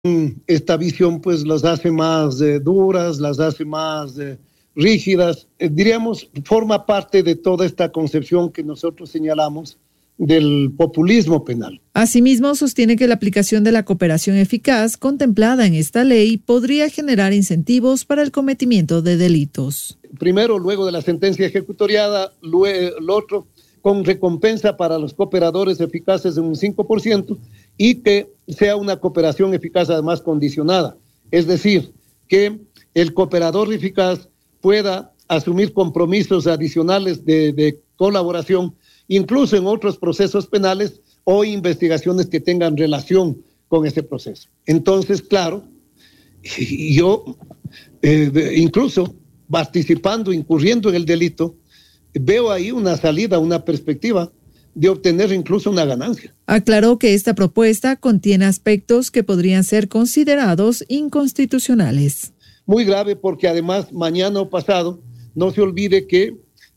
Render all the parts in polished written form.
esta visión pues las hace más duras, las hace más rígidas. Diríamos, forma parte de toda esta concepción que nosotros señalamos del populismo penal. Asimismo, sostiene que la aplicación de la cooperación eficaz contemplada en esta ley podría generar incentivos para el cometimiento de delitos. Primero, luego de la sentencia ejecutoriada, lo otro, con recompensa para los cooperadores eficaces de un 5% y que sea una cooperación eficaz además condicionada. Es decir, que el cooperador eficaz pueda asumir compromisos adicionales de colaboración, incluso en otros procesos penales o investigaciones que tengan relación con ese proceso. Entonces, claro, yo incluso participando, incurriendo en el delito, veo ahí una salida, una perspectiva de obtener incluso una ganancia. Aclaró que esta propuesta contiene aspectos que podrían ser considerados inconstitucionales. Muy grave porque además mañana o pasado, no se olvide que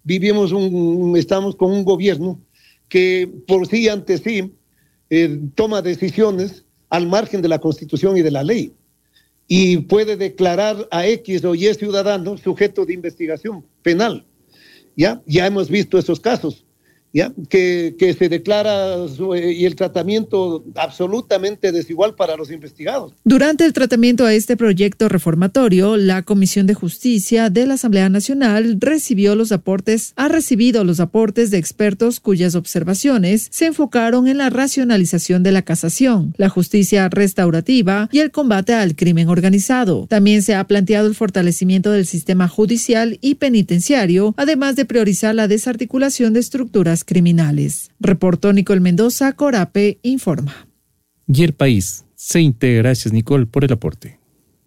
estamos con un gobierno que por sí ante sí toma decisiones al margen de la Constitución y de la ley y puede declarar a X o Y ciudadano sujeto de investigación penal. Ya hemos visto esos casos, que se declara y el tratamiento absolutamente desigual para los investigados. Durante el tratamiento a este proyecto reformatorio, la Comisión de Justicia de la Asamblea Nacional ha recibido los aportes de expertos cuyas observaciones se enfocaron en la racionalización de la casación, la justicia restaurativa y el combate al crimen organizado. También se ha planteado el fortalecimiento del sistema judicial y penitenciario, además de priorizar la desarticulación de estructuras criminales. Reportó Nicole Mendoza, Corape informa. Y el país se integra. Gracias, Nicole, por el aporte.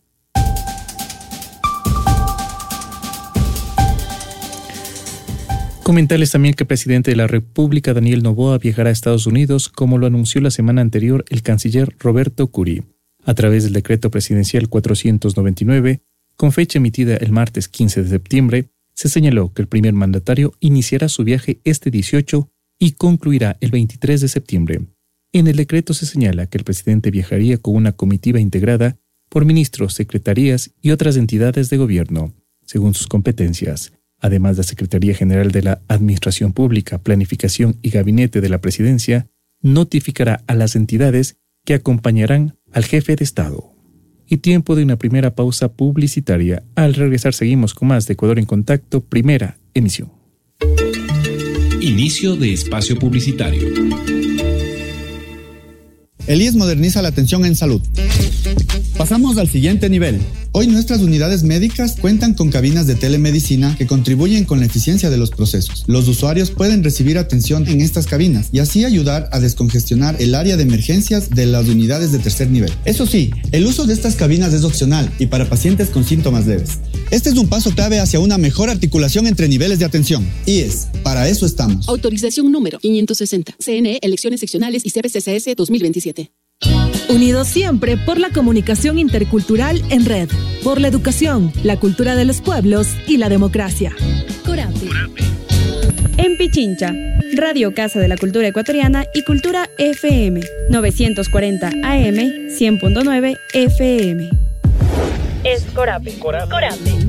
Comentarles también que el presidente de la República, Daniel Noboa, viajará a Estados Unidos, como lo anunció la semana anterior el canciller Roberto Curí, a través del decreto presidencial 499, con fecha emitida el martes 15 de septiembre, se señaló que el primer mandatario iniciará su viaje este 18 y concluirá el 23 de septiembre. En el decreto se señala que el presidente viajaría con una comitiva integrada por ministros, secretarías y otras entidades de gobierno, según sus competencias. Además, la Secretaría General de la Administración Pública, Planificación y Gabinete de la Presidencia notificará a las entidades que acompañarán al jefe de Estado. Y tiempo de una primera pausa publicitaria. Al regresar seguimos con más de Ecuador en Contacto, primera emisión. Inicio de espacio publicitario. El IES moderniza la atención en salud. Pasamos al siguiente nivel. Hoy nuestras unidades médicas cuentan con cabinas de telemedicina que contribuyen con la eficiencia de los procesos. Los usuarios pueden recibir atención en estas cabinas y así ayudar a descongestionar el área de emergencias de las unidades de tercer nivel. Eso sí, el uso de estas cabinas es opcional y para pacientes con síntomas leves. Este es un paso clave hacia una mejor articulación entre niveles de atención. IES, para eso estamos. Autorización número 560. CNE, Elecciones Seccionales y CBCCS 2027. Unidos siempre por la comunicación intercultural en red, por la educación, la cultura de los pueblos y la democracia. Corape. En Pichincha, Radio Casa de la Cultura Ecuatoriana y Cultura FM, 940 AM, 100.9 FM. Es Corape. Corape.